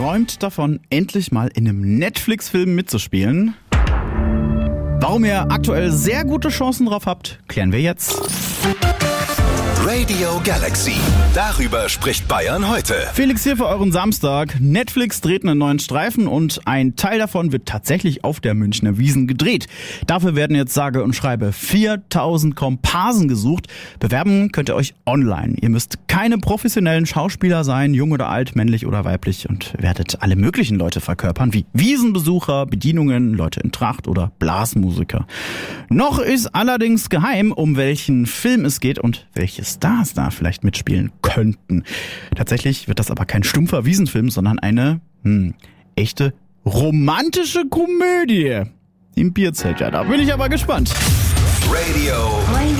träumt davon, endlich mal in einem Netflix-Film mitzuspielen. Warum ihr aktuell sehr gute Chancen drauf habt, klären wir jetzt. Radio Galaxy. Darüber spricht Bayern heute. Felix hier für euren Samstag. Netflix dreht einen neuen Streifen und ein Teil davon wird tatsächlich auf der Münchner Wiesn gedreht. Dafür werden jetzt sage und schreibe 4000 Komparsen gesucht. Bewerben könnt ihr euch online. Ihr müsst keine professionellen Schauspieler sein, jung oder alt, männlich oder weiblich, und werdet alle möglichen Leute verkörpern, wie Wiesenbesucher, Bedienungen, Leute in Tracht oder Blasmusiker. Noch ist allerdings geheim, um welchen Film es geht und welche Stars da vielleicht mitspielen könnten. Tatsächlich wird das aber kein stumpfer Wiesenfilm, sondern eine echte romantische Komödie im Bierzelt. Ja, da bin ich aber gespannt. Radio